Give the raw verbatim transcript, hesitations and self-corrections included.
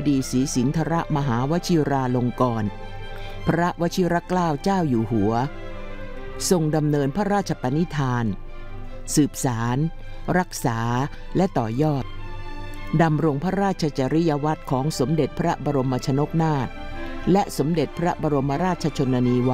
ดีศรีสินธรมหาวชิราลงกรณ์พระวชิรเกล้าเจ้าอยู่หัวทรงดำเนินพระราชปณิธานสืบสารรักษาและต่อยอดดำรงพระราชจริยวัตรของสมเด็จพระบรมชนกนาถและสมเด็จพระบรมราชชนนีว